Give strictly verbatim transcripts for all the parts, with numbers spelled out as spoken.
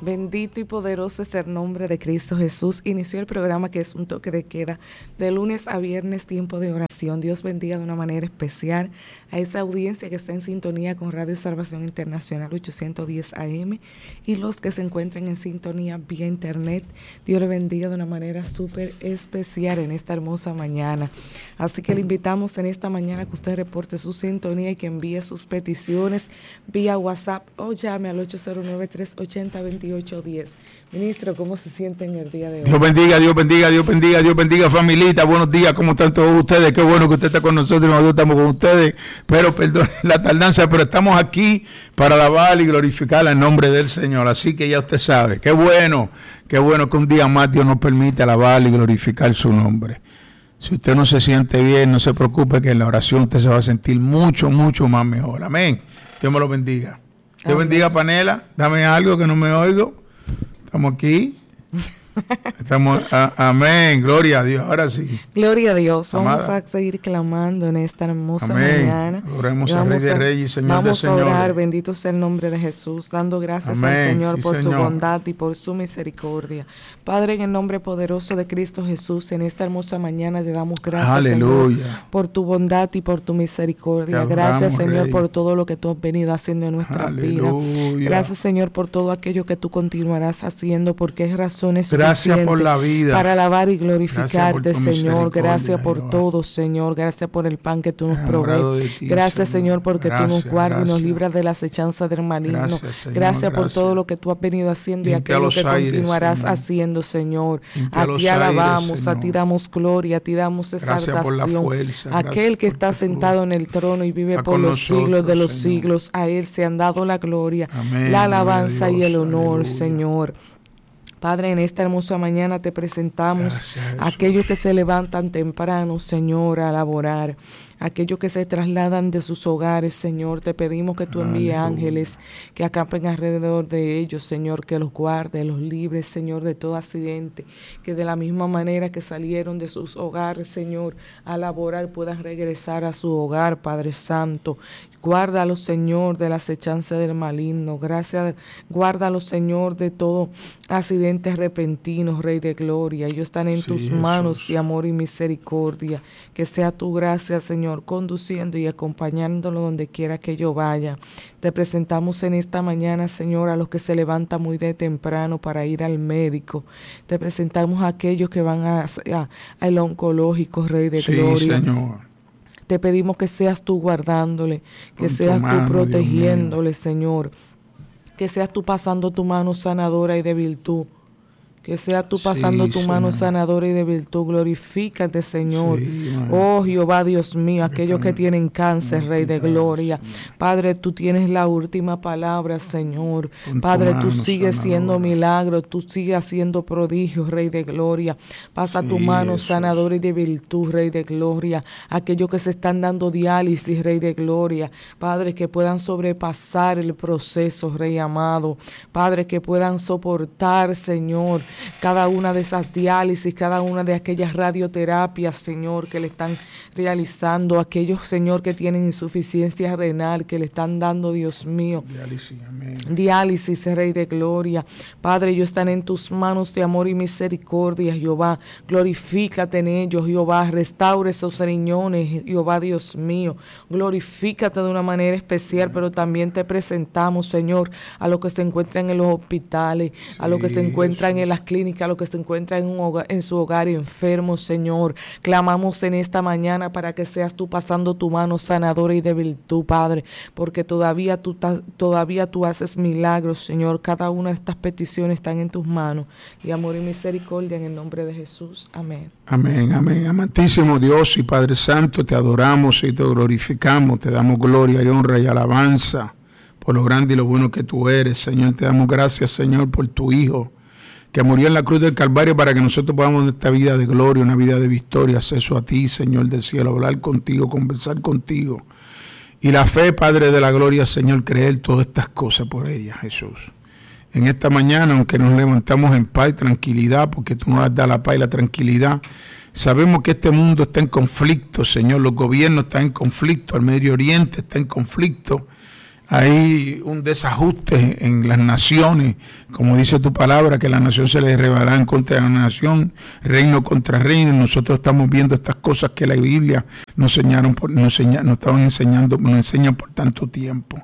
Bendito y poderoso es el nombre de Cristo Jesús. Inició el programa que es un toque de queda de lunes a viernes, tiempo de oración. Dios bendiga de una manera especial a esa audiencia que está en sintonía con Radio Salvación Internacional ochocientos diez A M y los que se encuentran en sintonía vía internet. Dios le bendiga de una manera súper especial en esta hermosa mañana. Así que le invitamos en esta mañana que usted reporte su sintonía y que envíe sus peticiones vía WhatsApp o llame al ocho cero nueve, tres ocho cero, dos ocho uno cero. Ministro, ¿cómo se siente en el día de hoy? Dios bendiga, Dios bendiga, Dios bendiga, Dios bendiga, familita. Buenos días, ¿cómo están todos ustedes? Qué bueno que usted está con nosotros y nosotros estamos con ustedes. Pero perdón la tardanza, pero estamos aquí para alabar y glorificar el nombre del Señor. Así que ya usted sabe, qué bueno, qué bueno que un día más Dios nos permite alabar y glorificar su nombre. Si usted no se siente bien, no se preocupe que en la oración usted se va a sentir mucho, mucho más mejor. Amén. Dios me lo bendiga. Dios Amén. Bendiga, Panela. Dame algo que no me oigo. Estamos aquí. Estamos, a, amén, gloria a Dios, ahora sí. Gloria a Dios, vamos Amada. a seguir clamando en esta hermosa amén. mañana. Oremos al Rey de Reyes y Señor de Señores. Vamos a orar, bendito sea el nombre de Jesús, dando gracias amén. al Señor sí, por Señor. su bondad y por su misericordia. Padre, en el nombre poderoso de Cristo Jesús, en esta hermosa mañana te damos gracias, Aleluya. Señor, por tu bondad y por tu misericordia. Adoramos, gracias, Señor, Rey. por todo lo que tú has venido haciendo en nuestra vida. Gracias, Señor, por todo aquello que tú continuarás haciendo, porque es razones Gracias por la vida. Para alabar y glorificarte, Señor. Gracias por Jehová. todo, Señor. Gracias por el pan que tú nos provees. Gracias, Señor, porque gracias, tú nos guardas gracias. y nos libras de la acechanza del maligno. Gracias, Señor, gracias por gracias. todo lo que tú has venido haciendo Limpia y aquello que aires, continuarás Señor. haciendo, Señor. Limpia a ti alabamos, aires, a ti damos gloria, a ti damos exaltación. Fuerza, aquel que está sentado en el trono y vive por los nosotros, siglos de los Señor. siglos, a él se han dado la gloria, Amén, la alabanza Dios, y el honor, aleluya. Señor. Padre, en esta hermosa mañana te presentamos a aquellos que se levantan temprano, Señor, a laborar, aquellos que se trasladan de sus hogares, Señor, te pedimos que tú envíes ángeles que acampen alrededor de ellos, Señor, que los guarde, los libre, Señor, de todo accidente, que de la misma manera que salieron de sus hogares, Señor, a laborar, puedan regresar a su hogar, Padre Santo. Guárdalos, Señor, de la acechanza del maligno. Gracias, guárdalos, Señor, de todo accidentes repentinos, Rey de Gloria. Ellos están en sí, tus Jesús. manos de amor y misericordia. Que sea tu gracia, Señor, conduciendo y acompañándolo donde quiera que yo vaya. Te presentamos en esta mañana, Señor, a los que se levantan muy de temprano para ir al médico. Te presentamos a aquellos que van a, a, al oncológico, Rey de sí, Gloria. Señor. Te pedimos que seas tú guardándole, que Con seas mano, tú protegiéndole, Señor. Que seas tú pasando tu mano sanadora y de virtud. Que seas tú pasando sí, tu mano Señor. sanadora y de virtud. Glorifícate, Señor. Sí, oh, Jehová, Dios mío, aquellos que tienen cáncer, Rey de Gloria. Padre, tú tienes la última palabra, Señor. Padre, tú sigues siendo milagro, tú sigues haciendo prodigios, Rey de Gloria. Pasa sí, tu mano eso. sanadora y de virtud, Rey de Gloria. Aquellos que se están dando diálisis, Rey de Gloria. Padre, que puedan sobrepasar el proceso, Rey amado. Padre, que puedan soportar, Señor, cada una de esas diálisis, cada una de aquellas radioterapias, Señor, que le están realizando, aquellos, Señor, que tienen insuficiencia renal, que le están dando, Dios mío, diálisis, amén. diálisis, Rey de Gloria. Padre, ellos están en tus manos de amor y misericordia, Jehová. Glorifícate en ellos, Jehová. Restaure esos riñones, Jehová, Dios mío. Glorifícate de una manera especial, pero también te presentamos, Señor, a los que se encuentran en los hospitales, sí, a los que se encuentran sí. en las clínicas, a los que se encuentran en, un hogar, en su hogar enfermos, Señor. Clamamos en esta mañana para que seas tú pasando tu mano sanadora y de virtud, Padre, porque todavía tú, todavía tú haces milagros, Señor. Cada una de estas peticiones están en tus manos. Y amor y misericordia en el nombre de Jesús. Amén. Amén, amén. Amantísimo Dios y Padre Santo, te adoramos y te glorificamos, te damos gloria y honra y alabanza por lo grande y lo bueno que tú eres, Señor. Te damos gracias, Señor, por tu Hijo, que murió en la cruz del Calvario para que nosotros podamos en esta vida de gloria, una vida de victoria, acceso a ti, Señor del cielo, hablar contigo, conversar contigo. Y la fe, Padre de la gloria, Señor, creer todas estas cosas por ella, Jesús. En esta mañana, aunque nos levantamos en paz y tranquilidad, porque tú nos das la paz y la tranquilidad, sabemos que este mundo está en conflicto, Señor. Los gobiernos están en conflicto, el Medio Oriente está en conflicto. hay un desajuste en las naciones, como dice tu palabra, que la nación se le rebelará en contra de la nación, reino contra reino. Nosotros estamos viendo estas cosas que la Biblia nos enseñaron, por, nos, enseña, nos estaban enseñando, nos enseñan por tanto tiempo.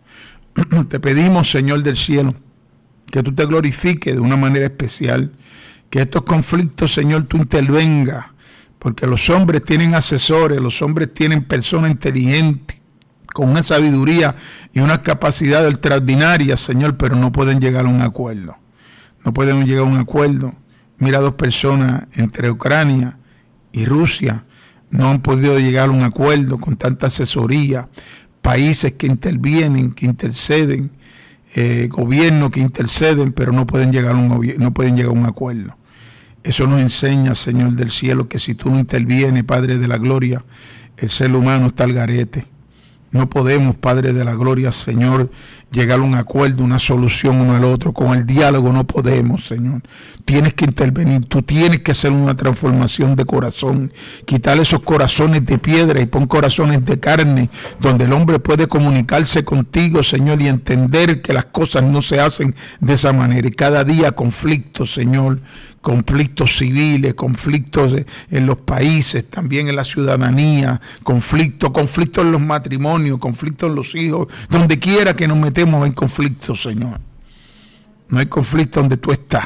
Te pedimos, Señor del cielo, que tú te glorifiques de una manera especial, que estos conflictos, Señor, tú intervengas, porque los hombres tienen asesores, los hombres tienen personas inteligentes, con una sabiduría y una capacidad extraordinaria, Señor, pero no pueden llegar a un acuerdo. No pueden llegar a un acuerdo. Mira, dos personas entre Ucrania y Rusia no han podido llegar a un acuerdo con tanta asesoría, países que intervienen, que interceden, eh, gobiernos que interceden, pero no pueden llegar a un, no pueden llegar a un acuerdo. Eso nos enseña, Señor del cielo, que si tú no intervienes, Padre de la gloria, el ser humano está al garete. No podemos, Padre de la gloria, Señor, llegar a un acuerdo, una solución uno al otro. Con el diálogo no podemos, Señor. Tienes que intervenir, tú tienes que hacer una transformación de corazón. Quitar esos corazones de piedra y pon corazones de carne, donde el hombre puede comunicarse contigo, Señor, y entender que las cosas no se hacen de esa manera. Y cada día conflictos, Señor, conflictos civiles, conflictos en los países, también en la ciudadanía, conflictos, conflictos en los matrimonios, conflictos en los hijos, donde quiera que nos metemos en conflictos, Señor. No hay conflicto donde tú estás.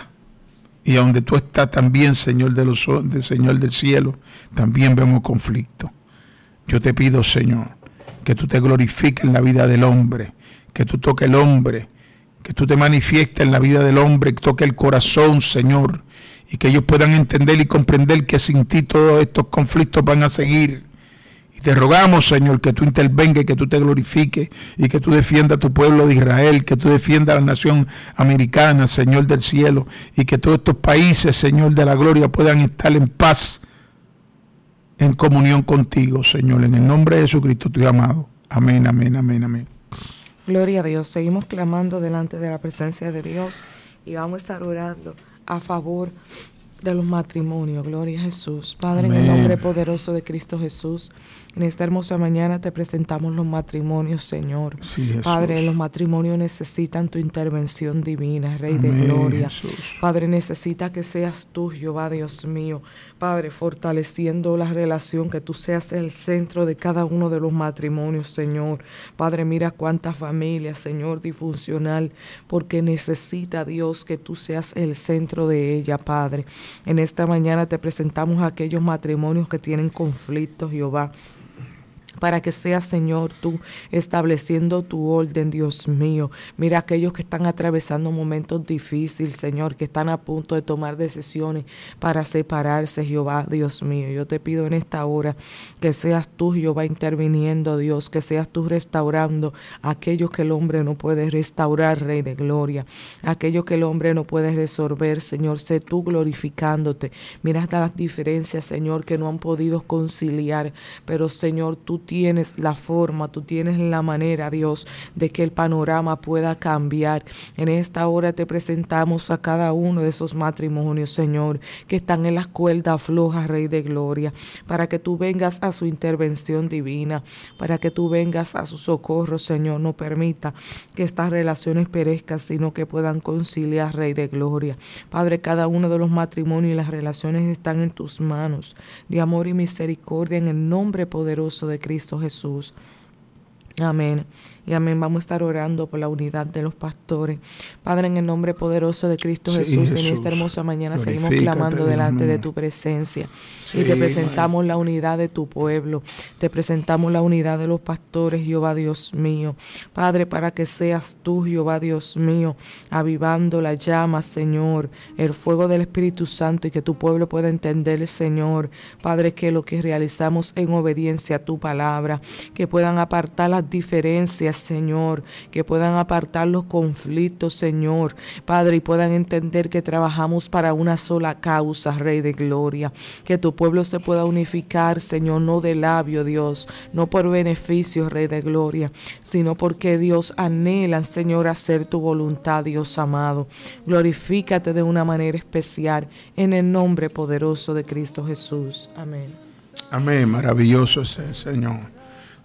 Y donde tú estás también, Señor, de los, de, Señor del cielo, también vemos conflictos. Yo te pido, Señor, que tú te glorifiques en la vida del hombre, que tú toques el hombre, que tú te manifiestes en la vida del hombre, que toque el corazón, Señor, y que ellos puedan entender y comprender que sin ti todos estos conflictos van a seguir. Y te rogamos, Señor, que tú intervengas, que tú te glorifiques y que tú defiendas a tu pueblo de Israel, que tú defiendas a la nación americana, Señor del cielo, y que todos estos países, Señor de la gloria, puedan estar en paz, en comunión contigo, Señor, en el nombre de Jesucristo, tu amado. Amén, amén, amén, amén. Gloria a Dios. Seguimos clamando delante de la presencia de Dios y vamos a estar orando a favor de los matrimonios. Gloria a Jesús. Padre, amén. En el nombre poderoso de Cristo Jesús, en esta hermosa mañana te presentamos los matrimonios, Señor. Sí, Padre, los matrimonios necesitan tu intervención divina, Rey amén, de gloria. Jesús. Padre, necesita que seas tú, Jehová, Dios mío. Padre, fortaleciendo la relación, que tú seas el centro de cada uno de los matrimonios, Señor. Padre, mira cuántas familias, Señor, disfuncional, porque necesita, Dios, que tú seas el centro de ella, Padre. En esta mañana te presentamos a aquellos matrimonios que tienen conflictos, Jehová, para que seas, Señor, tú estableciendo tu orden, Dios mío. Mira aquellos que están atravesando momentos difíciles, Señor, que están a punto de tomar decisiones para separarse, Jehová, Dios mío. Yo te pido en esta hora que seas tú, Jehová, interviniendo, Dios, que seas tú restaurando aquellos que el hombre no puede restaurar, Rey de gloria. Aquellos que el hombre no puede resolver, Señor, sé tú glorificándote. Mira hasta las diferencias, Señor, que no han podido conciliar, pero, Señor, tú tienes la forma, tú tienes la manera, Dios, de que el panorama pueda cambiar. En esta hora te presentamos a cada uno de esos matrimonios, Señor, que están en las cuerdas flojas, Rey de gloria, para que tú vengas a su intervención divina, para que tú vengas a su socorro, Señor. No permita que estas relaciones perezcan, sino que puedan conciliar, Rey de gloria. Padre, cada uno de los matrimonios y las relaciones están en tus manos, de amor y misericordia, en el nombre poderoso de Cristo Jesús. Amén. Y amén. Vamos a estar orando por la unidad de los pastores. Padre, en el nombre poderoso de Cristo sí, Jesús, Jesús, en esta hermosa mañana seguimos clamando delante de tu presencia. Sí, y te presentamos man. la unidad de tu pueblo. Te presentamos la unidad de los pastores, Jehová Dios mío. Padre, para que seas tú, Jehová Dios mío, avivando la llama, Señor, el fuego del Espíritu Santo, y que tu pueblo pueda entender, Señor, Padre, que lo que realizamos en obediencia a tu palabra, que puedan apartar las diferencias, Señor, que puedan apartar los conflictos, Señor, Padre, y puedan entender que trabajamos para una sola causa, Rey de gloria, que tu pueblo se pueda unificar, Señor, no de labio, Dios, no por beneficio, Rey de gloria, sino porque, Dios, anhelan, Señor, hacer tu voluntad, Dios amado. Glorifícate de una manera especial en el nombre poderoso de Cristo Jesús. Amén. Amén. Maravilloso es el Señor.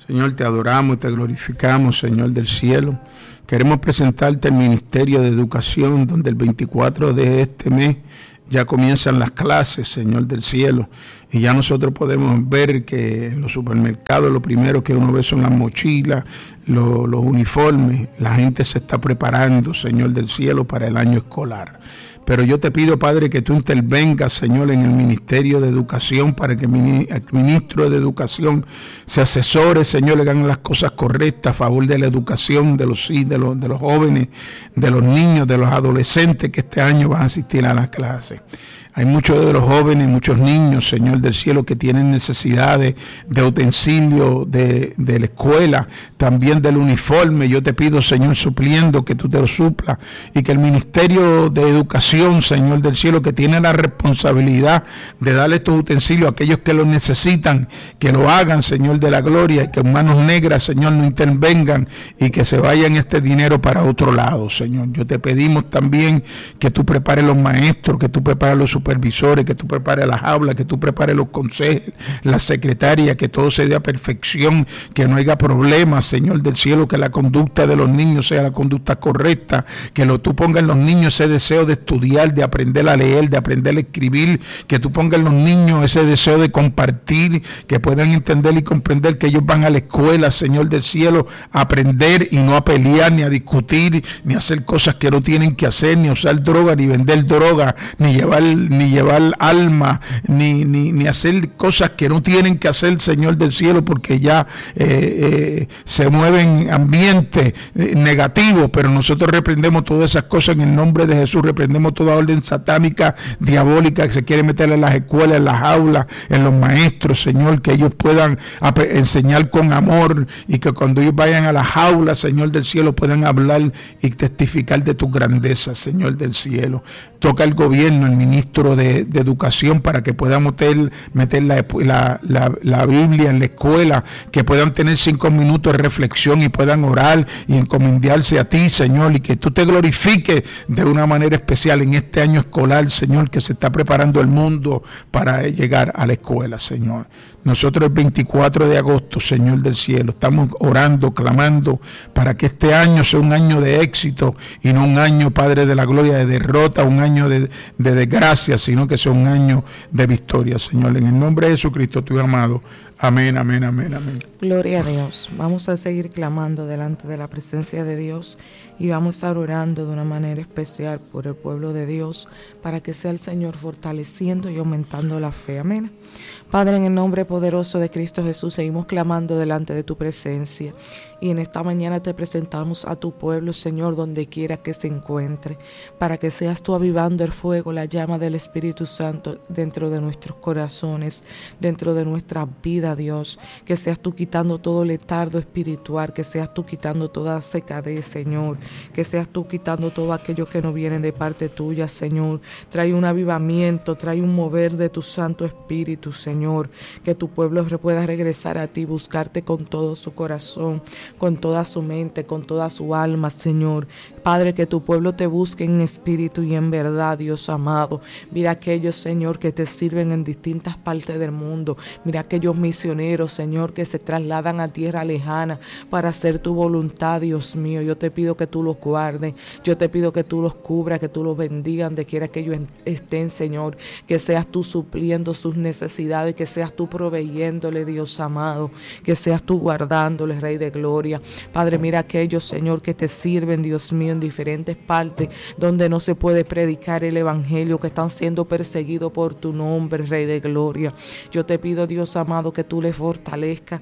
Señor, te adoramos y te glorificamos, Señor del cielo. Queremos presentarte el Ministerio de Educación, donde el veinticuatro de este mes ya comienzan las clases, Señor del cielo, y ya nosotros podemos ver que en los supermercados lo primero que uno ve son las mochilas, los, los uniformes. La gente se está preparando, Señor del cielo, para el año escolar. Pero yo te pido, Padre, que tú intervengas, Señor, en el Ministerio de Educación para que el ministro de Educación se asesore, Señor, le hagan las cosas correctas a favor de la educación de los, de los, de los jóvenes, de los niños, de los adolescentes que este año van a asistir a las clases. Hay muchos de los jóvenes, muchos niños, Señor del cielo, que tienen necesidades de utensilios de, de la escuela, también del uniforme. Yo te pido, Señor, supliendo que tú te lo suplas y que el Ministerio de Educación, Señor del cielo, que tiene la responsabilidad de darle estos utensilios a aquellos que los necesitan, que lo hagan, Señor de la gloria, y que en manos negras, Señor, no intervengan y que se vayan este dinero para otro lado, Señor. Yo te pedimos también que tú prepares los maestros, que tú prepares los supervisores, que tú prepares las aulas, que tú prepares los consejos, la secretaria, que todo se dé a perfección, que no haya problemas, Señor del cielo, que la conducta de los niños sea la conducta correcta, que lo, tú pongas en los niños ese deseo de estudiar, de aprender a leer, de aprender a escribir, que tú pongas en los niños ese deseo de compartir, que puedan entender y comprender que ellos van a la escuela, Señor del cielo, a aprender y no a pelear, ni a discutir, ni a hacer cosas que no tienen que hacer, ni a usar droga, ni vender droga, ni llevar ni llevar alma, ni, ni, ni hacer cosas que no tienen que hacer, Señor del cielo, porque ya eh, eh, se mueven ambientes eh, negativos, pero nosotros reprendemos todas esas cosas en el nombre de Jesús. Reprendemos toda orden satánica, diabólica, que se quiere meter en las escuelas, en las aulas, en los maestros, Señor, que ellos puedan enseñar con amor y que cuando ellos vayan a las aulas, Señor del cielo, puedan hablar y testificar de tu grandeza, Señor del cielo. Toca el gobierno, el ministro de, de Educación, para que puedan meter, meter la, la, la, la Biblia en la escuela, que puedan tener cinco minutos de reflexión y puedan orar y encomendarse a ti, Señor, y que tú te glorifiques de una manera especial en este año escolar, Señor, que se está preparando el mundo para llegar a la escuela, Señor. Nosotros el veinticuatro de agosto, Señor del cielo, estamos orando, clamando para que este año sea un año de éxito y no un año, Padre de la gloria, de derrota, un año de, de desgracia, sino que sea un año de victoria, Señor. En el nombre de Jesucristo, tu amado. Amén, amén, amén, amén. Gloria a Dios. Vamos a seguir clamando delante de la presencia de Dios y vamos a estar orando de una manera especial por el pueblo de Dios para que sea el Señor fortaleciendo y aumentando la fe. Amén. Padre, en el nombre poderoso de Cristo Jesús, seguimos clamando delante de tu presencia. Y en esta mañana te presentamos a tu pueblo, Señor, donde quiera que se encuentre, para que seas tú avivando el fuego, la llama del Espíritu Santo dentro de nuestros corazones, dentro de nuestra vida, Dios. Que seas tú quitando todo letardo espiritual, que seas tú quitando toda secadez, Señor. Que seas tú quitando todo aquello que no viene de parte tuya, Señor. Trae un avivamiento, trae un mover de tu Santo Espíritu, Señor. Que tu pueblo pueda regresar a ti, buscarte con todo su corazón, con toda su mente, con toda su alma, Señor. Padre, que tu pueblo te busque en espíritu y en verdad, Dios amado. Mira aquellos, Señor, que te sirven en distintas partes del mundo. Mira aquellos misioneros, Señor, que se trasladan a tierra lejana para hacer tu voluntad, Dios mío. Yo te pido que tú los guardes. Yo te pido que tú los cubras, que tú los bendigas donde quiera que ellos estén, Señor. Que seas tú supliendo sus necesidades, que seas tú proveyéndole, Dios amado. Que seas tú guardándole, Rey de gloria. Padre, mira aquellos, Señor, que te sirven, Dios mío, en diferentes partes donde no se puede predicar el evangelio, que están siendo perseguidos por tu nombre, Rey de gloria. Yo te pido, Dios amado, que tú les fortalezcas,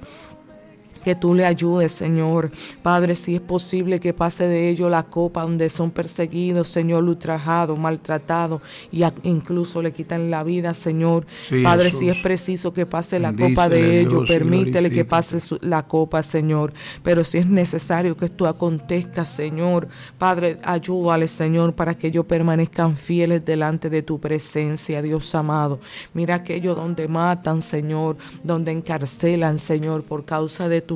que tú le ayudes, Señor. Padre, si es posible que pase de ellos la copa donde son perseguidos, Señor, ultrajados, maltratados y a, incluso le quitan la vida, Señor. Sí, Padre, Jesús. Si es preciso que pase la Bendícele copa de ellos, Dios, permítele que pase su, la copa, Señor. Pero si es necesario que esto acontezca, Señor, Padre, ayúdale, Señor, para que ellos permanezcan fieles delante de tu presencia, Dios amado. Mira aquello donde matan, Señor, donde encarcelan, Señor, por causa de tu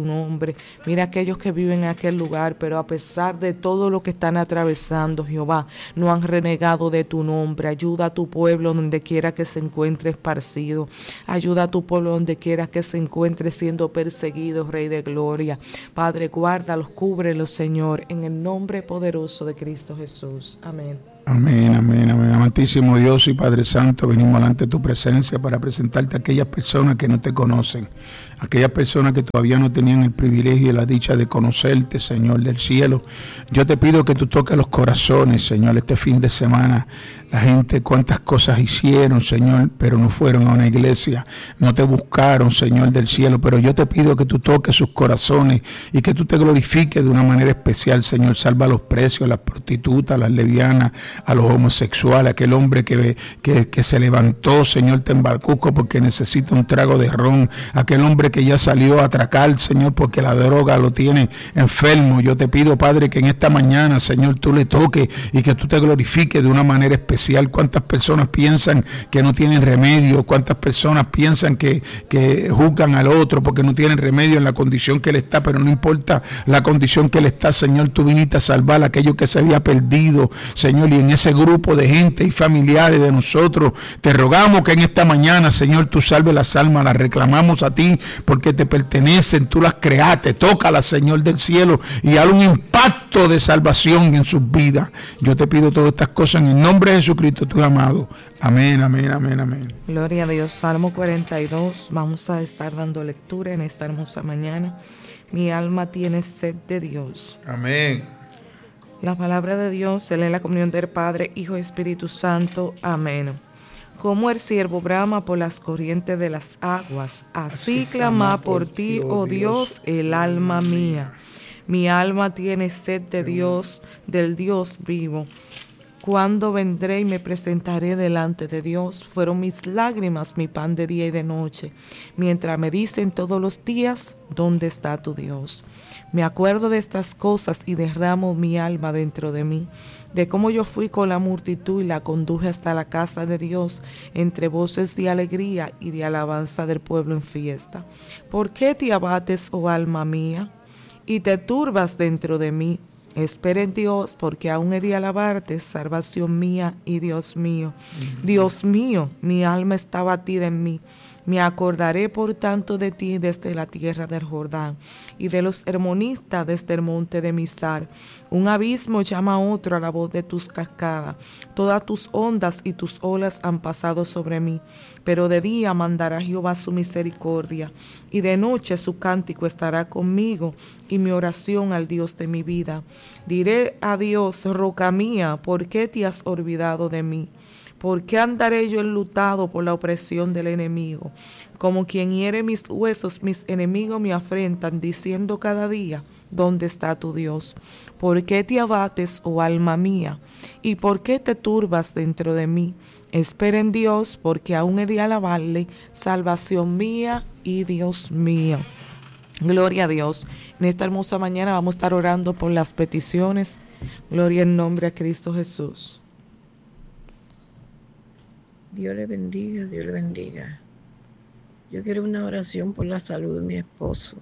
tu nombre. Mira aquellos que viven en aquel lugar, pero a pesar de todo lo que están atravesando, Jehová, no han renegado de tu nombre. Ayuda a tu pueblo donde quiera que se encuentre esparcido. Ayuda a tu pueblo donde quiera que se encuentre siendo perseguido, Rey de Gloria. Padre, guárdalos, cúbrelos, Señor, en el nombre poderoso de Cristo Jesús. Amén. Amén, amén, amén. Amantísimo Dios y Padre Santo, venimos delante de tu presencia para presentarte a aquellas personas que no te conocen, aquellas personas que todavía no tenían el privilegio y la dicha de conocerte, Señor del cielo. Yo te pido que tú toques los corazones, Señor, este fin de semana. La gente cuántas cosas hicieron, Señor, pero no fueron a una iglesia, no te buscaron, Señor del cielo, pero yo te pido que tú toques sus corazones y que tú te glorifiques de una manera especial, Señor. Salva a los precios, a las prostitutas, a las lesbianas, a los homosexuales, aquel hombre que, que, que se levantó, Señor, Tembarcuco, porque necesita un trago de ron, aquel hombre que ya salió a atracar, Señor, porque la droga lo tiene enfermo. Yo te pido, Padre, que en esta mañana, Señor, tú le toques y que tú te glorifiques de una manera especial. Cuántas personas piensan que no tienen remedio, cuántas personas piensan que, que juzgan al otro porque no tienen remedio en la condición que él está, pero no importa la condición que él está, Señor, tú viniste a salvar a aquello que se había perdido, Señor, y en ese grupo de gente y familiares de nosotros, te rogamos que en esta mañana, Señor, tú salves las almas, las reclamamos a ti porque te pertenecen, tú las creaste, tócalas, Señor del cielo, y haz un impacto de salvación en sus vidas. Yo te pido todas estas cosas en el nombre de Jesús Cristo, tu amado. Amén, amén, amén, amén. Gloria a Dios. Salmo cuarenta y dos. Vamos a estar dando lectura en esta hermosa mañana. Mi alma tiene sed de Dios. Amén. La palabra de Dios se lee en la comunión del Padre, Hijo y Espíritu Santo. Amén. Como el siervo brama por las corrientes de las aguas, así, así clama por ti, oh Dios, el alma mía. Mi alma tiene sed de Dios, del Dios vivo. Cuando vendré y me presentaré delante de Dios, fueron mis lágrimas mi pan de día y de noche, mientras me dicen todos los días, ¿dónde está tu Dios? Me acuerdo de estas cosas y derramo mi alma dentro de mí, de cómo yo fui con la multitud y la conduje hasta la casa de Dios, entre voces de alegría y de alabanza del pueblo en fiesta. ¿Por qué te abates, oh alma mía, y te turbas dentro de mí? Espera en Dios, porque aún he de alabarte, salvación mía y Dios mío. Uh-huh. Dios mío, mi alma está batida en mí. Me acordaré por tanto de ti desde la tierra del Jordán y de los hermonistas desde el monte de Mizar. Un abismo llama a otro a la voz de tus cascadas. Todas tus ondas y tus olas han pasado sobre mí. Pero de día mandará Jehová su misericordia y de noche su cántico estará conmigo y mi oración al Dios de mi vida. Diré a Dios, roca mía, ¿por qué te has olvidado de mí? ¿Por qué andaré yo enlutado por la opresión del enemigo? Como quien hiere mis huesos, mis enemigos me afrentan, diciendo cada día, ¿dónde está tu Dios? ¿Por qué te abates, oh alma mía? ¿Y por qué te turbas dentro de mí? Espera en Dios, porque aún he de alabarle, salvación mía y Dios mío. Gloria a Dios. En esta hermosa mañana vamos a estar orando por las peticiones. Gloria en nombre a Cristo Jesús. Dios le bendiga, Dios le bendiga. Yo quiero una oración por la salud de mi esposo.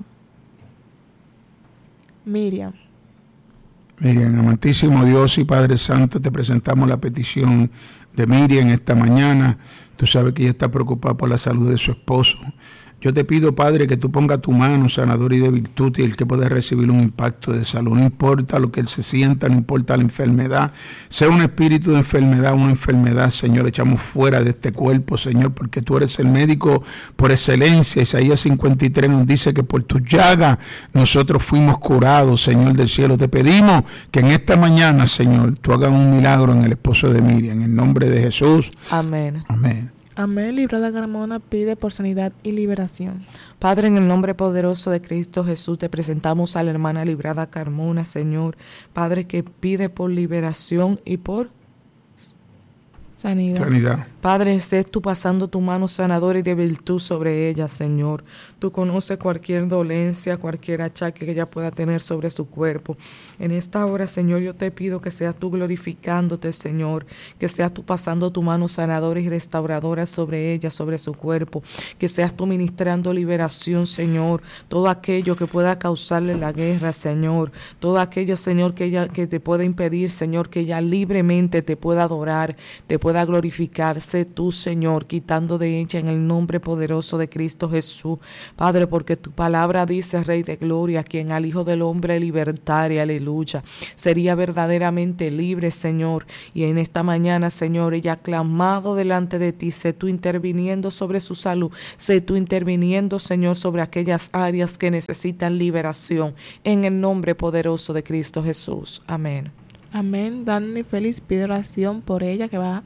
Miriam. Miriam, amantísimo Dios y Padre Santo, te presentamos la petición de Miriam esta mañana. Tú sabes que ella está preocupada por la salud de su esposo. Yo te pido, Padre, que tú pongas tu mano sanadora y de virtud y el que pueda recibir un impacto de salud. No importa lo que él se sienta, no importa la enfermedad. Sea un espíritu de enfermedad, una enfermedad, Señor, echamos fuera de este cuerpo, Señor, porque tú eres el médico por excelencia. Isaías cincuenta y tres nos dice que por tus llagas nosotros fuimos curados, Señor del cielo. Te pedimos que en esta mañana, Señor, tú hagas un milagro en el esposo de Miriam. En el nombre de Jesús. Amén. Amén. Amén. Librada Carmona pide por sanidad y liberación. Padre, en el nombre poderoso de Cristo Jesús, te presentamos a la hermana Librada Carmona, Señor. Padre, que pide por liberación y por Sanidad. Sanidad. Padre, estés tú pasando tu mano sanadora y de virtud sobre ella, Señor. Tú conoces cualquier dolencia, cualquier achaque que ella pueda tener sobre su cuerpo. En esta hora, Señor, yo te pido que seas tú glorificándote, Señor, que seas tú pasando tu mano sanadora y restauradora sobre ella, sobre su cuerpo, que seas tú ministrando liberación, Señor, todo aquello que pueda causarle la guerra, Señor, todo aquello, Señor, que ella que te pueda impedir, Señor, que ella libremente te pueda adorar, te pueda glorificarse tú, Señor, quitando de ella en el nombre poderoso de Cristo Jesús, Padre, porque tu palabra dice, Rey de Gloria, quien al Hijo del Hombre libertaria, aleluya, sería verdaderamente libre, Señor, y en esta mañana, Señor, ella ha clamado delante de ti, sé tú interviniendo sobre su salud, sé tú interviniendo, Señor, sobre aquellas áreas que necesitan liberación, en el nombre poderoso de Cristo Jesús, amén. Amén. Dani Félix pide oración por ella que va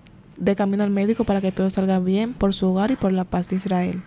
de camino al médico para que todo salga bien por su hogar y por la paz de Israel.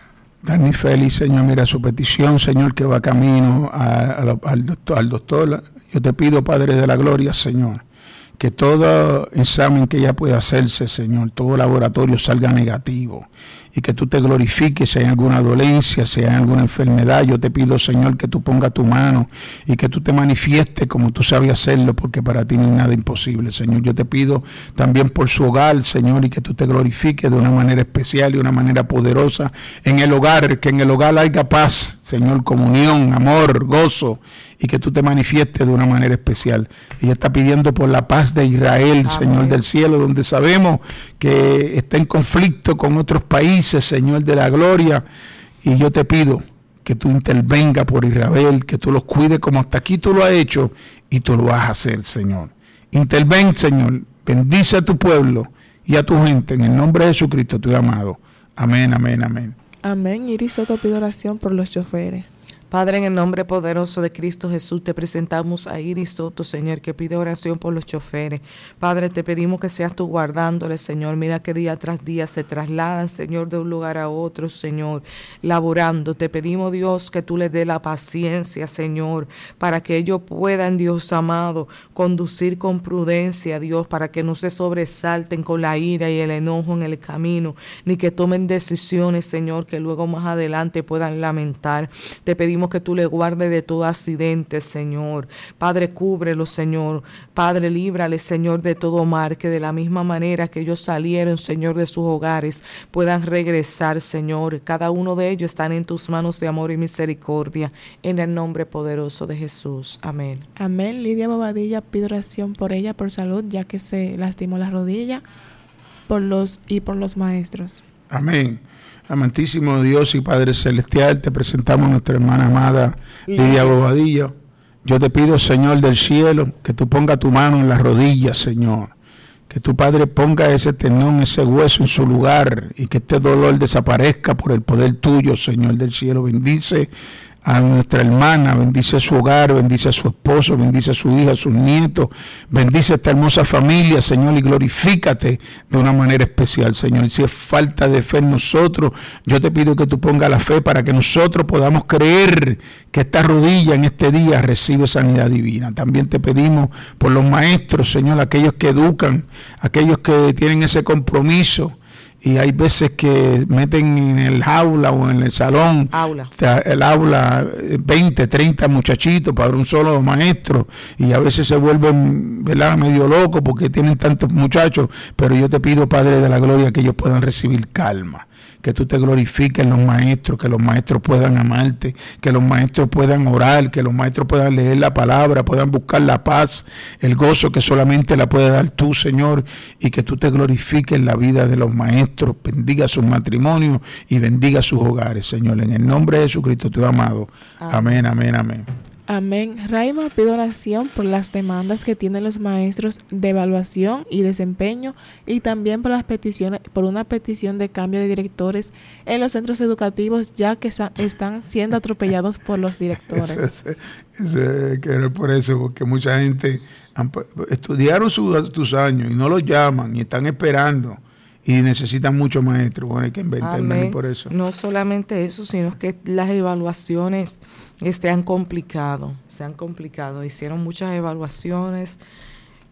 Dani Félix, Señor, mira su petición, Señor, que va camino a, a, al, doctor, al doctor. Yo te pido, Padre de la Gloria, Señor, que todo examen que ella pueda hacerse, Señor, todo laboratorio salga negativo y que tú te glorifiques si hay alguna dolencia, si hay alguna enfermedad. Yo te pido, Señor, que tú pongas tu mano y que tú te manifiestes como tú sabes hacerlo, porque para ti no hay nada imposible, Señor. Yo te pido también por su hogar, Señor, y que tú te glorifiques de una manera especial y de una manera poderosa en el hogar, que en el hogar haya paz, Señor, comunión, amor, gozo, y que tú te manifiestes de una manera especial. Ella está pidiendo por la paz de Israel, amén, Señor del cielo, donde sabemos que está en conflicto con otros países, Señor de la gloria, y yo te pido que tú intervenga por Israel, que tú los cuides como hasta aquí tú lo has hecho y tú lo vas a hacer, Señor. Interven, Señor, bendice a tu pueblo y a tu gente, en el nombre de Jesucristo, tu amado. Amén, amén, amén. Amén. Iris Soto pide oración por los choferes. Padre, en el nombre poderoso de Cristo Jesús, te presentamos a Iris Soto, Señor, que pide oración por los choferes. Padre, te pedimos que seas tú guardándoles, Señor. Mira que día tras día se trasladan, Señor, de un lugar a otro, Señor, laborando. Te pedimos, Dios, que tú les dé la paciencia, Señor, para que ellos puedan, Dios amado, conducir con prudencia, Dios, para que no se sobresalten con la ira y el enojo en el camino, ni que tomen decisiones, Señor, que luego más adelante puedan lamentar. Te pedimos que tú le guardes de todo accidente, Señor. Padre, cúbrelo, Señor. Padre, líbrale, Señor, de todo mal, que de la misma manera que ellos salieron, Señor, de sus hogares, puedan regresar, Señor. Cada uno de ellos están en tus manos de amor y misericordia, en el nombre poderoso de Jesús. Amén. Amén. Lidia Bobadilla pide oración por ella, por salud, ya que se lastimó la rodilla, por los y por los maestros. Amén. Amantísimo Dios y Padre Celestial, te presentamos a nuestra hermana amada Lidia Bobadilla. Yo te pido, Señor del cielo, que tú pongas tu mano en las rodillas, Señor. Que tu Padre ponga ese tendón, ese hueso en su lugar y que este dolor desaparezca por el poder tuyo, Señor del cielo. Bendice a nuestra hermana, bendice a su hogar, bendice a su esposo, bendice a su hija, a sus nietos, bendice a esta hermosa familia, Señor, y glorifícate de una manera especial, Señor. Y si es falta de fe en nosotros, yo te pido que tú pongas la fe para que nosotros podamos creer que esta rodilla en este día recibe sanidad divina. También te pedimos por los maestros, Señor, aquellos que educan, aquellos que tienen ese compromiso. Y hay veces que meten en el aula o en el salón, aula. el aula, veinte, treinta muchachitos para un solo maestro, y a veces se vuelven, ¿verdad?, medio locos porque tienen tantos muchachos. Pero yo te pido, Padre de la Gloria, que ellos puedan recibir calma, que tú te glorifiques en los maestros, que los maestros puedan amarte, que los maestros puedan orar, que los maestros puedan leer la palabra, puedan buscar la paz, el gozo que solamente la puede dar tú, Señor, y que tú te glorifiques en la vida de los maestros, bendiga sus matrimonios y bendiga sus hogares, Señor, en el nombre de Jesucristo, tu amado. Amén, amén, amén. Amén. Raima pide oración por las demandas que tienen los maestros de evaluación y desempeño, y también por las peticiones, por una petición de cambio de directores en los centros educativos, ya que sa- están siendo atropellados por los directores. Ese, ese, que era por eso, porque mucha gente han, estudiaron su, tus años y no los llaman y están esperando. Y necesitan muchos maestros. Bueno, hay que inventarme por eso. No solamente eso, sino que las evaluaciones este, han complicado, se han complicado. Hicieron muchas evaluaciones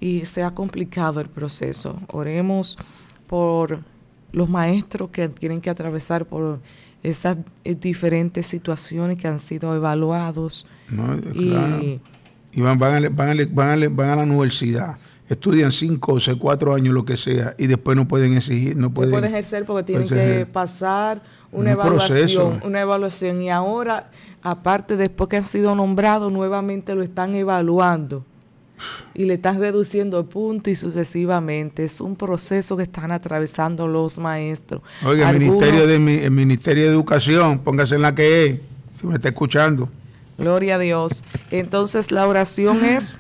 y se ha complicado el proceso. Oremos por los maestros que tienen que atravesar por esas eh, diferentes situaciones que han sido evaluados. No, claro. Y, y van, van, a, van, a, van, a, van a la universidad, estudian cinco o seis, cuatro años, lo que sea, y después no pueden exigir, no pueden, no pueden ejercer porque tienen ejercer. que pasar una un evaluación, proceso. una evaluación, y ahora, aparte, después que han sido nombrados, nuevamente lo están evaluando y le están reduciendo puntos y sucesivamente. Es un proceso que están atravesando los maestros. Oiga, el Algunos, Ministerio de el Ministerio de Educación, póngase en la que es, si me está escuchando. Gloria a Dios. Entonces la oración es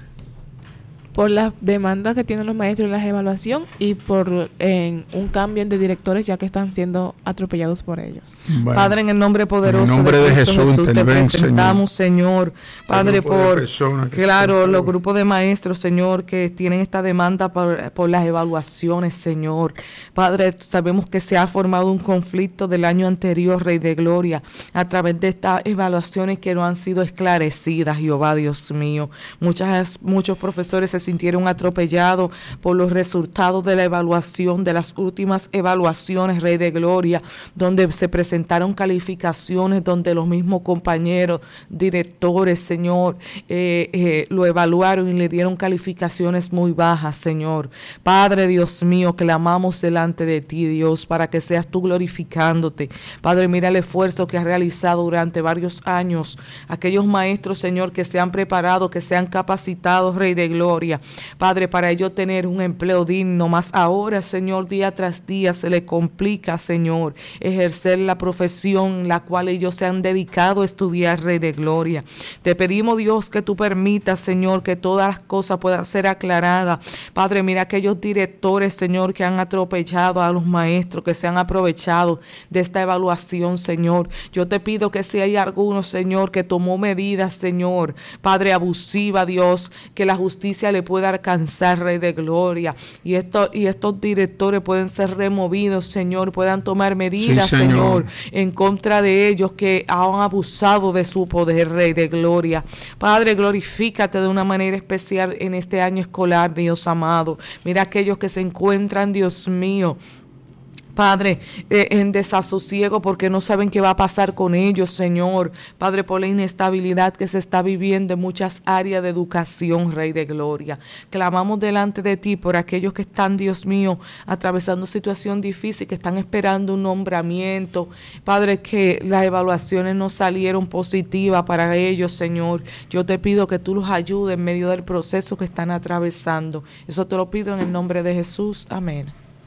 por las demandas que tienen los maestros en la evaluación y por en un cambio de directores, ya que están siendo atropellados por ellos. Bueno, Padre, en el nombre poderoso en el nombre de, de Jesús, Jesús te ven, presentamos, Señor, Señor Padre, por, claro, los grupos de maestros, Señor, que tienen esta demanda por, por las evaluaciones, Señor. Padre, sabemos que se ha formado un conflicto del año anterior, Rey de Gloria, a través de estas evaluaciones que no han sido esclarecidas, Jehová, Dios mío. Muchas, muchos profesores se sintieron atropellados por los resultados de la evaluación, de las últimas evaluaciones, Rey de Gloria, donde se presentaron calificaciones, donde los mismos compañeros, directores, Señor, eh, eh, lo evaluaron y le dieron calificaciones muy bajas, Señor. Padre, Dios mío, clamamos delante de ti, Dios, para que seas tú glorificándote. Padre, mira el esfuerzo que has realizado durante varios años, aquellos maestros, Señor, que se han preparado, que se han capacitado, Rey de Gloria, Padre, para ellos tener un empleo digno, más ahora, Señor, día tras día se les complica, Señor, ejercer la profesión la cual ellos se han dedicado a estudiar, Rey de Gloria. Te pedimos, Dios, que tú permitas, Señor, que todas las cosas puedan ser aclaradas. Padre, mira aquellos directores, Señor, que han atropellado a los maestros, que se han aprovechado de esta evaluación, Señor. Yo te pido que si hay alguno, Señor, que tomó medidas, Señor, Padre, abusiva, Dios, que la justicia le pueda alcanzar, Rey de Gloria, y, esto, y estos directores pueden ser removidos, Señor, puedan tomar medidas, sí, Señor. Señor, en contra de ellos que han abusado de su poder, Rey de Gloria. Padre, glorifícate de una manera especial en este año escolar, Dios amado. Mira aquellos que se encuentran, Dios mío, Padre, eh, en desasosiego porque no saben qué va a pasar con ellos, Señor. Padre, por la inestabilidad que se está viviendo en muchas áreas de educación, Rey de Gloria. Clamamos delante de ti por aquellos que están, Dios mío, atravesando situación difícil, que están esperando un nombramiento. Padre, que las evaluaciones no salieron positivas para ellos, Señor. Yo te pido que tú los ayudes en medio del proceso que están atravesando. Eso te lo pido en el nombre de Jesús. Amén.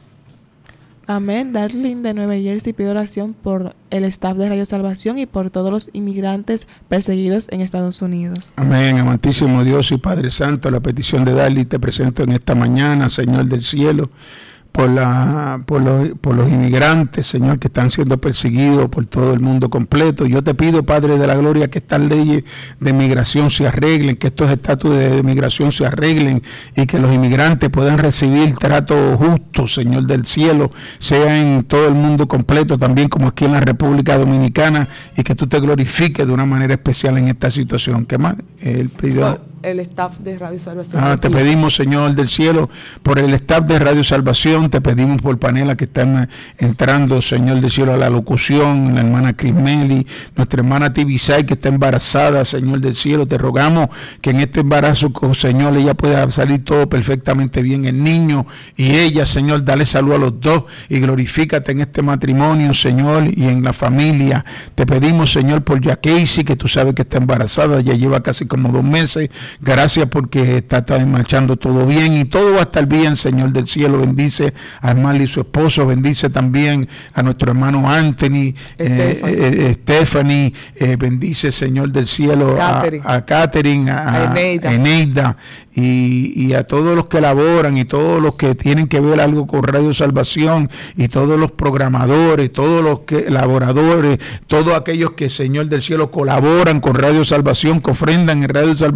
Amén. Darlene de Nueva Jersey pide oración por el staff de Radio Salvación y por todos los inmigrantes perseguidos en Estados Unidos. Amén. Amantísimo Dios y Padre Santo, la petición de Darlene te presento en esta mañana, Señor del cielo, por la por los, por los inmigrantes, Señor, que están siendo perseguidos por todo el mundo completo. Yo te pido, Padre de la Gloria, que estas leyes de migración se arreglen, que estos estatus de migración se arreglen y que los inmigrantes puedan recibir trato justo, Señor del cielo, sea en todo el mundo completo, también como aquí en la República Dominicana, y que tú te glorifiques de una manera especial en esta situación. ¿Qué más? Él pidió... el staff de Radio Salvación. Ah, te pedimos, Señor del cielo, por el staff de Radio Salvación, te pedimos por Panela que están entrando, Señor del cielo, a la locución, la hermana Crismeli, nuestra hermana Tibisay que está embarazada, Señor del cielo, te rogamos que en este embarazo, Señor, ella pueda salir todo perfectamente bien, el niño y ella, Señor, dale salud a los dos y glorifícate en este matrimonio, Señor, y en la familia. Te pedimos, Señor, por Jacasey, que tú sabes que está embarazada, ya lleva casi como dos meses. Gracias porque está, está marchando todo bien y todo va a estar bien, Señor del cielo. Bendice a Armando y su esposo, bendice también a nuestro hermano Anthony, Stephanie, eh, eh, Stephanie eh, bendice, Señor del cielo, Catherine. a, a Catherine, a, a Eneida, Eneida y, y a todos los que laboran y todos los que tienen que ver algo con Radio Salvación y todos los programadores, todos los que laboradores, todos aquellos que, Señor del cielo, colaboran con Radio Salvación, que ofrendan en Radio Salvación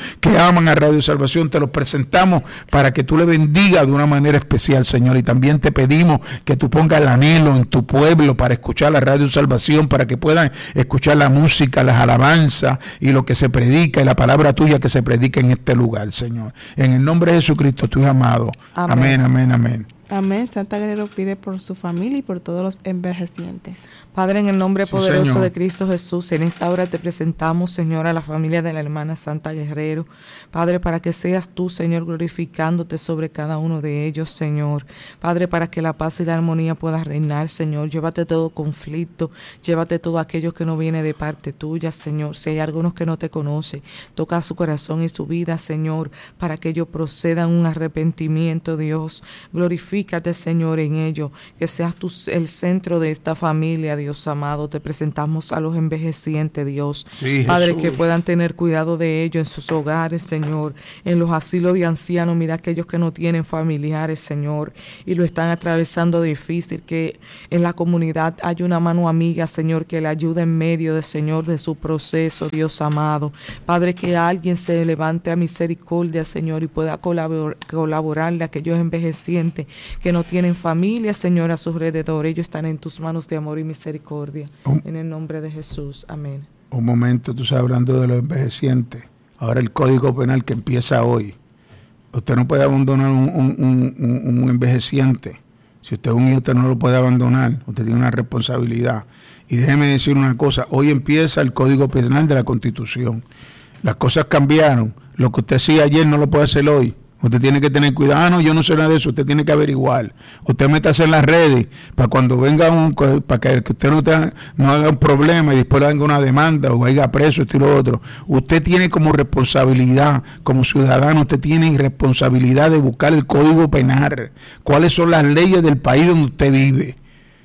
que aman a Radio Salvación, te los presentamos para que tú le bendigas de una manera especial, Señor. Y también te pedimos que tú pongas el anhelo en tu pueblo para escuchar la Radio Salvación, para que puedan escuchar la música, las alabanzas y lo que se predica y la palabra tuya que se predica en este lugar, Señor. En el nombre de Jesucristo, tu hijo amado. Amén, amén, amén. amén. Amén. Santa Guerrero pide por su familia y por todos los envejecientes. Padre, en el nombre Sí, poderoso Señor. de Cristo Jesús, en esta hora te presentamos, Señor, a la familia de la hermana Santa Guerrero. Padre, para que seas tú, Señor, glorificándote sobre cada uno de ellos, Señor. Padre, para que la paz y la armonía pueda reinar, Señor. Llévate todo conflicto, llévate todo aquello que no viene de parte tuya, Señor. Si hay algunos que no te conocen, toca su corazón y su vida, Señor, para que ellos procedan un arrepentimiento, Dios. Glorifícate, Señor, en ello. Que seas tú el centro de esta familia, Dios. Dios amado, te presentamos a los envejecientes, Dios. Sí, Padre, Jesús. que puedan tener cuidado de ellos en sus hogares, Señor, en los asilos de ancianos. Mira aquellos que no tienen familiares, Señor, y lo están atravesando difícil, que en la comunidad hay una mano amiga, Señor, que le ayude en medio de, Señor, de su proceso, Dios amado. Padre, que alguien se levante a misericordia, Señor, y pueda colabor- colaborarle a aquellos envejecientes que no tienen familia, Señor, a su alrededor. Ellos están en tus manos de amor y misericordia. Un, En el nombre de Jesús. Amén. un momento, tú estás hablando de los envejecientes. Ahora el Código Penal que empieza hoy. Usted no puede abandonar un, un, un, un, un envejeciente. Si usted es un hijo, usted no lo puede abandonar. Usted tiene una responsabilidad. Y déjeme decir una cosa. Hoy empieza el Código Penal de la Constitución. Las cosas cambiron. Lo que usted hacía ayer no lo puede hacer hoy. Usted tiene que tener cuidado. Ah, no, yo no sé nada de eso. Usted tiene que averiguar. Usted métase en las redes para cuando venga un, para que usted no, tenga, no haga un problema y después le haga una demanda o vaya preso, esto y lo otro. Usted tiene como responsabilidad, como ciudadano, usted tiene responsabilidad de buscar el Código Penal. ¿Cuáles son las leyes del país donde usted vive?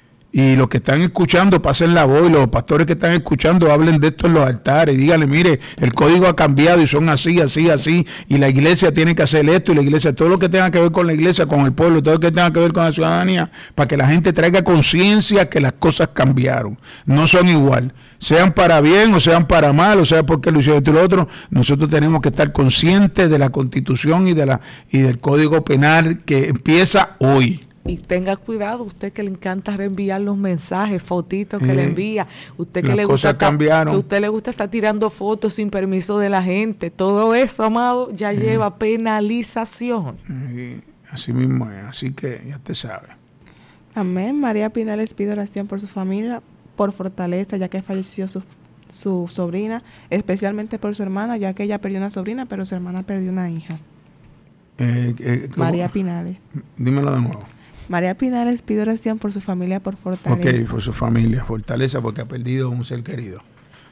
Y los que están escuchando, pasen la voz, y los pastores que están escuchando, hablen de esto en los altares, díganle, mire, el código ha cambiado y son así, así, así, y la iglesia tiene que hacer esto, y la iglesia, todo lo que tenga que ver con la iglesia, con el pueblo, todo lo que tenga que ver con la ciudadanía, para que la gente traiga conciencia que las cosas cambiaron, no son igual, sean para bien o sean para mal, o sea porque lo hicieron esto y lo otro. Nosotros tenemos que estar conscientes de la Constitución y de la y del Código Penal que empieza hoy. Y tenga cuidado, usted que le encanta reenviar los mensajes, fotitos que Sí. le envía, usted que Las le cosas gusta estar, cambiaron. que usted le gusta estar tirando fotos sin permiso de la gente, todo eso, amado, ya lleva penalización. Y así mismo es, así que ya te sabes. Amén. María Pinales pide oración por su familia, por fortaleza, ya que falleció su, su sobrina, especialmente por su hermana, ya que ella perdió una sobrina, pero su hermana perdió una hija. Eh, eh, ¿cómo? María Pinales. Dímelo de nuevo. María Pinales pide oración por su familia, por fortaleza. Ok, por su familia, fortaleza porque ha perdido un ser querido.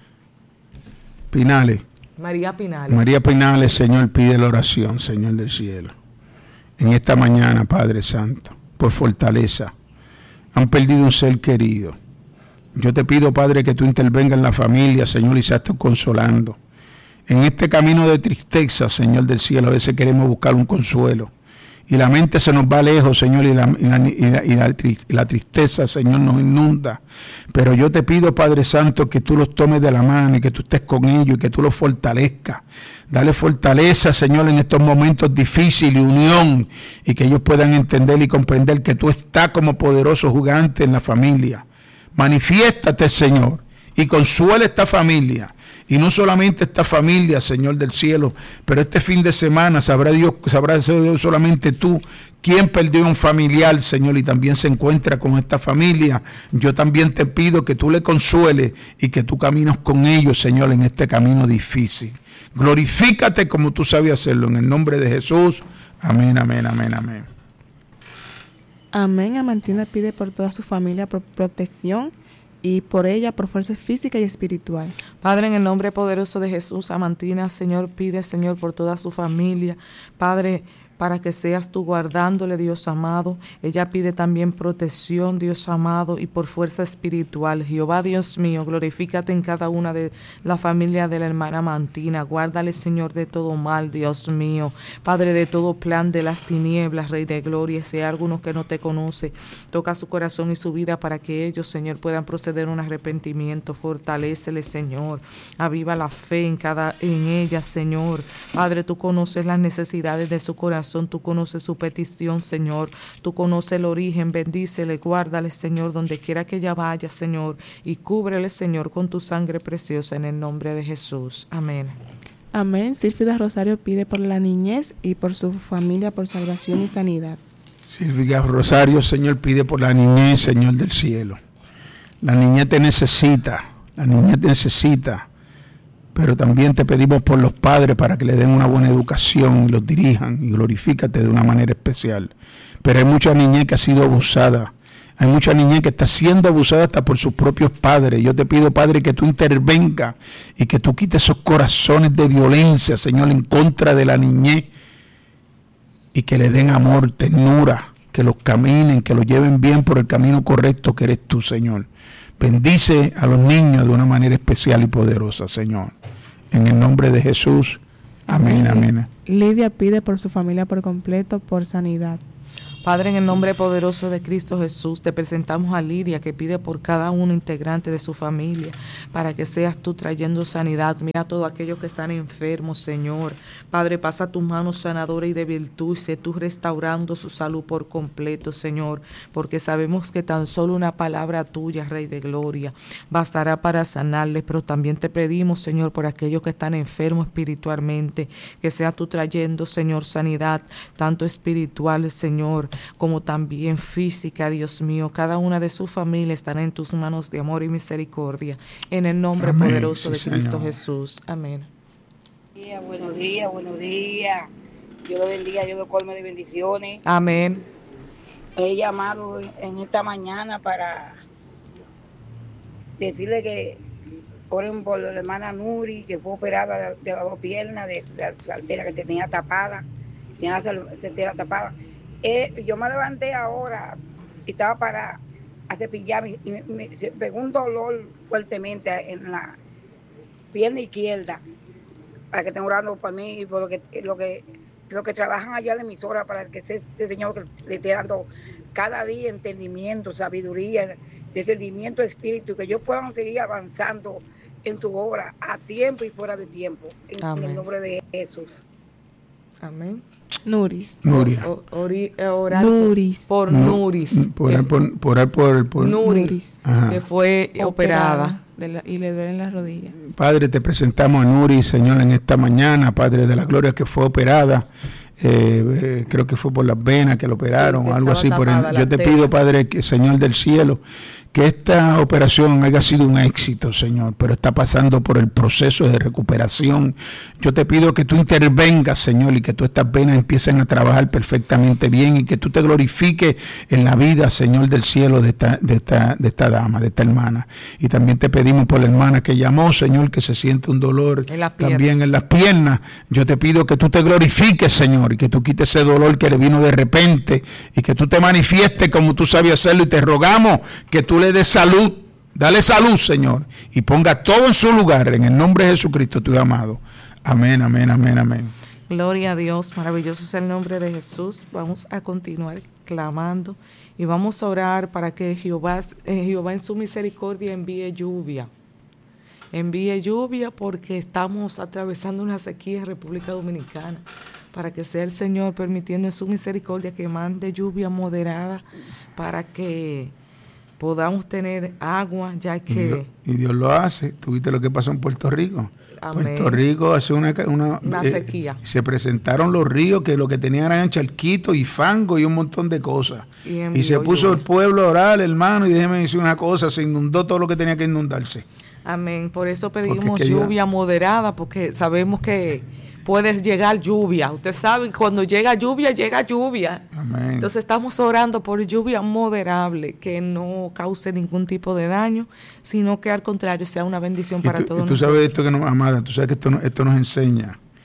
Pinales. María Pinales. María Pinales, Señor, pide la oración, Señor del cielo. En esta mañana, Padre Santo, por fortaleza. Han perdido un ser querido. Yo te pido, Padre, que tú intervengas en la familia, Señor, y seas tú consolando. En este camino de tristeza, Señor del cielo, a veces queremos buscar un consuelo. Y la mente se nos va lejos, Señor, y la, y la, y la, y la, y la tristeza, Señor, nos inunda. Pero yo te pido, Padre Santo, que tú los tomes de la mano y que tú estés con ellos y que tú los fortalezcas. Dale fortaleza, Señor, en estos momentos difíciles, unión, y que ellos puedan entender y comprender que tú estás como poderoso gigante en la familia. Manifiéstate, Señor, y consuela esta familia. Y no solamente esta familia, Señor del cielo, pero este fin de semana sabrá Dios, sabrá Dios solamente tú, quién perdió un familiar, Señor, y también se encuentra con esta familia. Yo también te pido que tú le consueles y que tú camines con ellos, Señor, en este camino difícil. Glorifícate como tú sabes hacerlo, en el nombre de Jesús. Amén, amén, amén, amén. Amén. Amantina pide por toda su familia, por protección, y por ella, por fuerza física y espiritual. Padre, en el nombre poderoso de Jesús, Amantina, Señor, pide, Señor, por toda su familia. Padre, para que seas tú guardándole, Dios amado. Ella pide también protección, Dios amado, y por fuerza espiritual. Jehová, Dios mío, glorifícate en cada una de la familia de la hermana Mantina. Guárdale, Señor, de todo mal, Dios mío. Padre, de todo plan de las tinieblas, Rey de gloria. Si hay algunos que no te conoce, toca su corazón y su vida para que ellos, Señor, puedan proceder a un arrepentimiento. Fortalécele, Señor. Aviva la fe en cada en ella, Señor. Padre, tú conoces las necesidades de su corazón, tú conoces su petición, Señor. Tú conoces el origen, bendícele, guárdale, Señor, donde quiera que ella vaya, Señor, y cúbrele, Señor, con tu sangre preciosa en el nombre de Jesús. Amén. Amén. Silvia Rosario pide por la niñez y por su familia, por salvación y sanidad. Silvia Rosario, Señor, pide por la niñez, Señor del cielo. La niñez te necesita, la niñez te necesita. Pero también te pedimos por los padres para que le den una buena educación y los dirijan y glorifícate de una manera especial. Pero hay mucha niñez que ha sido abusada. Hay mucha niñez que está siendo abusada hasta por sus propios padres. Yo te pido, Padre, que tú intervengas y que tú quites esos corazones de violencia, Señor, en contra de la niñez y que le den amor, ternura, que los caminen, que los lleven bien por el camino correcto que eres tú, Señor. Bendice a los niños de una manera especial y poderosa, Señor. En el nombre de Jesús. Amén, amén. Lidia pide por su familia por completo, por sanidad. Padre, en el nombre poderoso de Cristo Jesús, te presentamos a Lidia, que pide por cada uno integrante de su familia, para que seas tú trayendo sanidad. Mira a todos aquellos que están enfermos, Señor. Padre, pasa tus manos sanadoras y de virtud, y sé tú restaurando su salud por completo, Señor, porque sabemos que tan solo una palabra tuya, Rey de gloria, bastará para sanarles. Pero también te pedimos, Señor, por aquellos que están enfermos espiritualmente, que seas tú trayendo, Señor, sanidad, tanto espiritual, Señor, como también física, Dios mío. Cada una de sus familias estará en tus manos de amor y misericordia, en el nombre Amén. Poderoso sí, de Cristo Señor. Jesús. Amén. Buenos días, buenos días. Dios lo bendiga, Dios lo colme de bendiciones. Amén. He llamado en esta mañana para decirle que oren por la hermana Nuri, que fue operada de las dos piernas, de, de la saltera que tenía tapada, tenía la saltera tapada. Eh, yo me levanté ahora y estaba para a cepillarme y me, me se pegó un dolor fuertemente en la pierna izquierda, para que estén orando por mí y por lo que lo que lo que trabajan allá en la emisora, para que ese, ese Señor que le esté dando cada día entendimiento, sabiduría, discernimiento de espíritu, que ellos puedan seguir avanzando en su obra a tiempo y fuera de tiempo, en, en el nombre de Jesús. Amén. Nuris. Nuria. O, ori, orar Nuris. Por, por Nuris. Por, por, por, por, por, por Nuris, Ajá. que fue operada. operada de la, y le duelen las rodillas. Padre, te presentamos a Nuris, Señor, en esta mañana, Padre de la gloria, que fue operada. Eh, eh, creo que fue por las venas que lo operaron, sí, algo así. Por el, yo te tela. pido, Padre, que Señor del cielo, que esta operación haya sido un éxito, Señor, pero está pasando por el proceso de recuperación. Yo te pido que tú intervengas, Señor, y que tú estas venas empiecen a trabajar perfectamente bien y que tú te glorifiques en la vida, Señor del cielo, de esta, de esta, de esta dama, de esta hermana. Y también te pedimos por la hermana que llamó, Señor, que se siente un dolor en también en las piernas. Yo te pido que tú te glorifiques, Señor, y que tú quites ese dolor que le vino de repente y que tú te manifiestes como tú sabes hacerlo, y te rogamos que tú le des salud, dale salud, Señor, y ponga todo en su lugar, en el nombre de Jesucristo, tu amado. Amén, amén, amén, amén. Gloria a Dios, maravilloso es el nombre de Jesús. Vamos a continuar clamando y vamos a orar para que Jehová, eh, Jehová en su misericordia envíe lluvia. Envíe lluvia porque estamos atravesando una sequía en República Dominicana. Para que sea el Señor permitiendo en su misericordia que mande lluvia moderada para que podamos tener agua, ya que... Y Dios, y Dios lo hace. ¿Tú viste lo que pasó en Puerto Rico? Amén. Puerto Rico hace una... Una, una eh, sequía. Se presentaron los ríos que lo que tenían eran charquitos y fango y un montón de cosas. Y, y se puso lluvia. El pueblo a orar, hermano, y déjeme decir una cosa, se inundó todo lo que tenía que inundarse. Amén. Por eso pedimos lluvia ya... moderada, porque sabemos que... puede llegar lluvia. Usted sabe que cuando llega lluvia, llega lluvia. Amén. Entonces estamos orando por lluvia moderable, que no cause ningún tipo de daño, sino que al contrario sea una bendición para tú, todos nosotros. Tú sabes esto que nos, amada, tú sabes que esto, esto nos enseña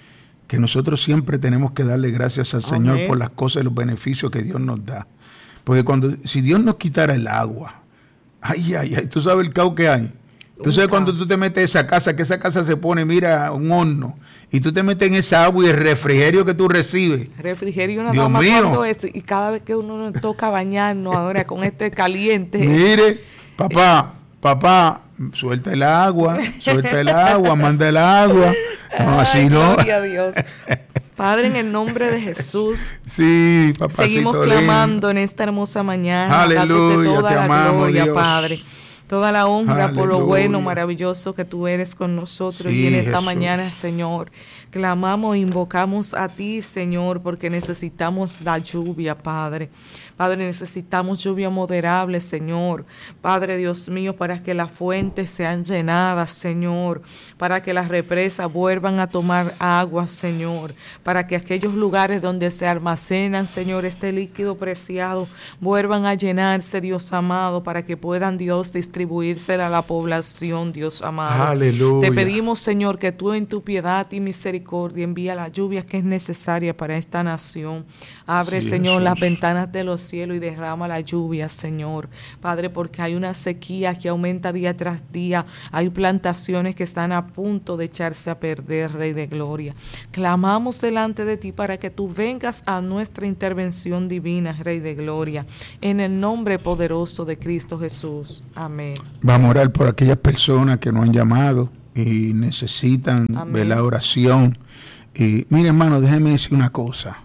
que nosotros siempre tenemos que darle gracias al Amén. Señor por las cosas y los beneficios que Dios nos da. Porque cuando, si Dios nos quitara el agua, ay, ay, ay, tú sabes el caos que hay. Tú sabes cuando tú te metes a esa casa, que esa casa se pone, mira, un horno, y tú te metes en esa agua y el refrigerio que tú recibes. Refrigerio nada Dios más mío. cuando eso, y cada vez que uno nos toca bañarnos ahora con este caliente. Mire, papá, papá, suelta el agua, suelta el agua, manda el agua. No, así Ay, no. Gloria a Dios. Padre, en el nombre de Jesús, Sí, papacito seguimos lindo. clamando en esta hermosa mañana. Aleluya, dándote toda te la amamos, gloria, Dios. Padre. Toda la honra por lo Aleluya. bueno, maravilloso que tú eres con nosotros. Sí, y en esta Jesús. mañana, Señor, clamamos e invocamos a ti, Señor, porque necesitamos la lluvia, Padre. Padre, necesitamos lluvia moderable, Señor. Padre, Dios mío, para que las fuentes sean llenadas, Señor. Para que las represas vuelvan a tomar agua, Señor. Para que aquellos lugares donde se almacenan, Señor, este líquido preciado, vuelvan a llenarse, Dios amado, para que puedan, Dios, distribuirse a la población, Dios amado. Aleluya. Te pedimos, Señor, que tú en tu piedad y misericordia envía la lluvia que es necesaria para esta nación. Abre, Sí, Señor, Jesús. las ventanas de los cielos y derrama la lluvia, Señor. Padre, porque hay una sequía que aumenta día tras día. Hay plantaciones que están a punto de echarse a perder, Rey de Gloria. Clamamos delante de ti para que tú vengas a nuestra intervención divina, Rey de Gloria. En el nombre poderoso de Cristo Jesús. Amén. Vamos a orar por aquellas personas que nos han llamado y necesitan Amén. ver la oración. Y mire, hermano, déjeme decir una cosa.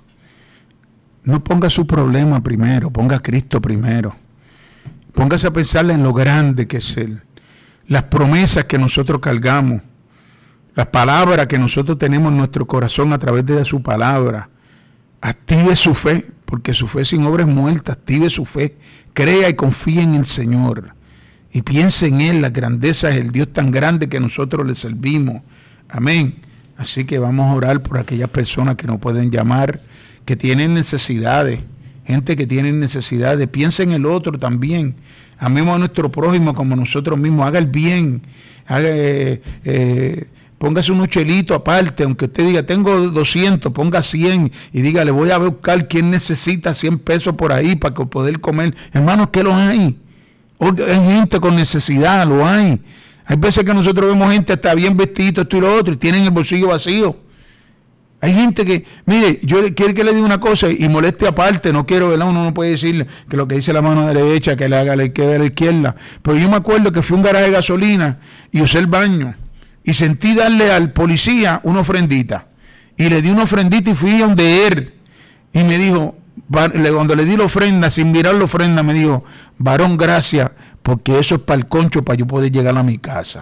No ponga su problema primero, ponga a Cristo primero. Póngase a pensarle en lo grande que es Él. Las promesas que nosotros cargamos, las palabras que nosotros tenemos en nuestro corazón a través de su palabra. Active su fe, porque su fe sin obra es muerta. Active su fe, crea y confíe en el Señor. Y piense en Él, las grandezas del Dios tan grande que nosotros le servimos. Amén. Así que vamos a orar por aquellas personas que nos pueden llamar, que tienen necesidades, gente que tiene necesidades. Piensa en el otro también. Amemos a nuestro prójimo como nosotros mismos. Haga el bien. Haga, eh, eh, póngase unos chelitos aparte, aunque usted diga, tengo doscientos, ponga cien y diga, le voy a buscar quien necesita cien pesos por ahí para poder comer. Hermanos, que los hay. Hay gente con necesidad, lo hay. Hay veces que nosotros vemos gente hasta bien vestido, esto y lo otro, y tienen el bolsillo vacío. Hay gente que, mire, yo quiero que le diga una cosa y moleste aparte, no quiero, ¿verdad? Uno no puede decir que lo que dice la mano derecha, que le haga la izquierda a la izquierda. Pero yo me acuerdo que fui a un garaje de gasolina y usé el baño y sentí darle al policía una ofrendita. Y le di una ofrendita y fui a donde él. Y me dijo, cuando le di la ofrenda, sin mirar la ofrenda, me dijo, varón, gracias, porque eso es para el concho, para yo poder llegar a mi casa.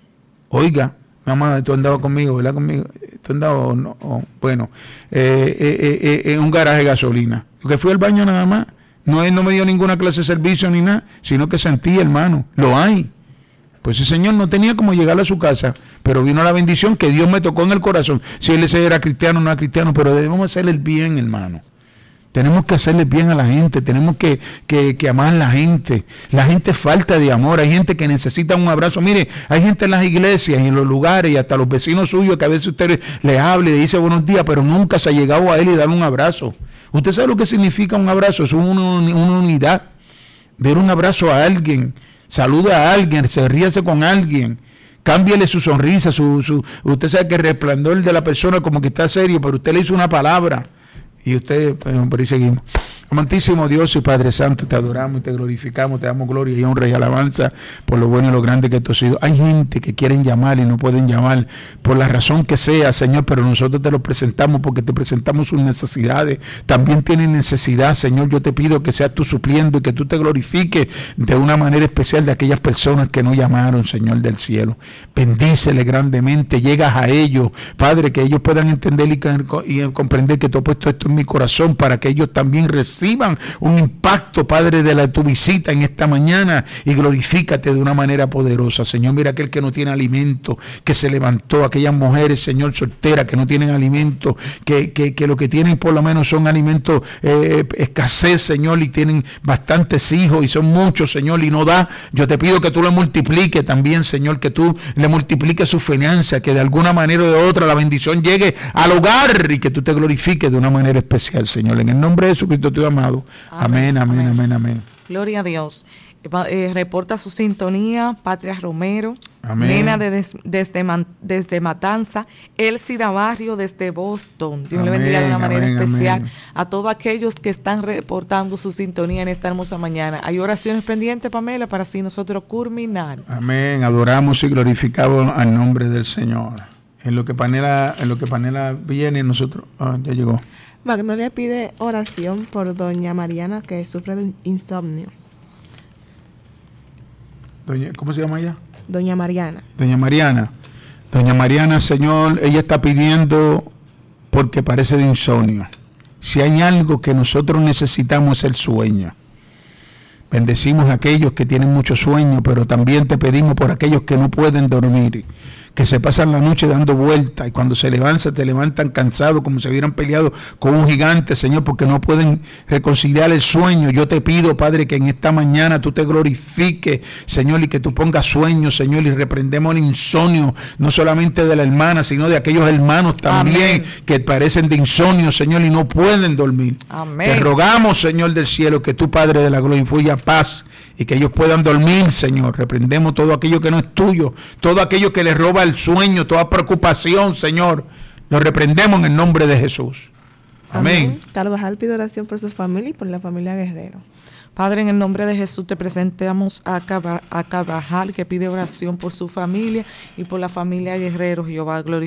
Oiga, mamá, tú andabas conmigo, ¿verdad? Conmigo. ¿Tú andabas o no? Oh, bueno, eh, eh, eh, eh, un garaje de gasolina. Que fui al baño nada más. No, él no me dio ninguna clase de servicio ni nada, sino que sentí, hermano, lo hay. Pues el Señor no tenía como llegar a su casa, pero vino la bendición que Dios me tocó en el corazón. Si él era cristiano o no era cristiano, pero debemos hacerle el bien, hermano. Tenemos que hacerle bien a la gente, tenemos que, que, que amar a la gente. La gente falta de amor, hay gente que necesita un abrazo. Mire, hay gente en las iglesias y en los lugares y hasta los vecinos suyos que a veces usted le habla y le dice buenos días, pero nunca se ha llegado a él y darle un abrazo. ¿Usted sabe lo que significa un abrazo? Es una, una unidad. Dar un abrazo a alguien, saluda a alguien, se ríase con alguien. Cámbiale su sonrisa, su, su, usted sabe que el resplandor de la persona como que está serio, pero usted le hizo una palabra. Y usted, bueno, por ahí seguimos. Amantísimo Dios y Padre Santo, te adoramos y te glorificamos, te damos gloria y honra y alabanza por lo bueno y lo grande que tú has sido. Hay gente que quieren llamar y no pueden llamar por la razón que sea, Señor, pero nosotros te lo presentamos porque te presentamos sus necesidades. También tienen necesidad, Señor. Yo te pido que seas tú supliendo y que tú te glorifiques de una manera especial de aquellas personas que no llamaron, Señor del cielo. Bendícele grandemente, llegas a ellos, Padre, que ellos puedan entender y, y comprender que tú has puesto esto en mi corazón para que ellos también reciban un impacto, Padre, de la, tu visita en esta mañana, y glorifícate de una manera poderosa, Señor. Mira aquel que no tiene alimento, que se levantó, aquellas mujeres, Señor, solteras, que no tienen alimento, que, que, que lo que tienen por lo menos son alimentos, eh, escasez, Señor, y tienen bastantes hijos y son muchos, Señor, y no da. Yo te pido que tú le multipliques también, Señor, que tú le multipliques su finanza, que de alguna manera o de otra la bendición llegue al hogar y que tú te glorifiques de una manera especial, Señor. En el nombre de Jesucristo, tu amado. Amén, amén, amén, amén, amén. Gloria a Dios. Eh, reporta su sintonía Patria Romero, amén. Nena de des, desde, Man, desde Matanza, Elcida Barrio desde Boston. Dios amén, le bendiga de una manera amén, especial amén. A todos aquellos que están reportando su sintonía en esta hermosa mañana. Hay oraciones pendientes, Pamela, para así nosotros culminar. Amén. Adoramos y glorificamos al nombre del Señor. En lo que Panela, en lo que Panela viene, nosotros, oh, ya llegó. Magnolia pide oración por doña Mariana, que sufre de insomnio. Doña, ¿cómo se llama ella? Doña Mariana. Doña Mariana. Doña Mariana, Señor, ella está pidiendo porque parece de insomnio. Si hay algo que nosotros necesitamos es el sueño. Bendecimos a aquellos que tienen mucho sueño, pero también te pedimos por aquellos que no pueden dormir, que se pasan la noche dando vueltas y cuando se levantan, te levantan cansados como si hubieran peleado con un gigante, Señor, porque no pueden reconciliar el sueño. Yo te pido, Padre, que en esta mañana tú te glorifiques, Señor, y que tú pongas sueño, Señor, y reprendemos el insomnio, no solamente de la hermana, sino de aquellos hermanos también. Amén. Que parecen de insomnio, Señor, y no pueden dormir. Amén. Te rogamos, Señor del cielo, que tú, Padre de la gloria, infuya paz y que ellos puedan dormir, Señor. Reprendemos todo aquello que no es tuyo, todo aquello que les roba el sueño, toda preocupación, Señor. Lo reprendemos en el nombre de Jesús. Amén. Amén. Carvajal pide oración por su familia y por la familia Guerrero. Padre, en el nombre de Jesús te presentamos a Carvajal, que pide oración por su familia y por la familia Guerrero. Jehová, glorificado.